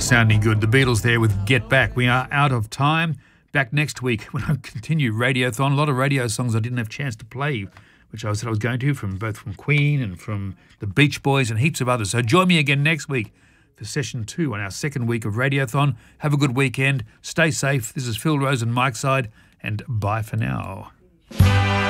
sounding good. The Beatles there with Get Back. We are out of time. Back next week when I continue Radiothon. A lot of radio songs I didn't have a chance to play, which I said I was going to, from both from Queen and from the Beach Boys and heaps of others. So join me again next week for session 2 on our second week of Radiothon. Have a good weekend. Stay safe. This is Phil Rose and Mike Side, and bye for now.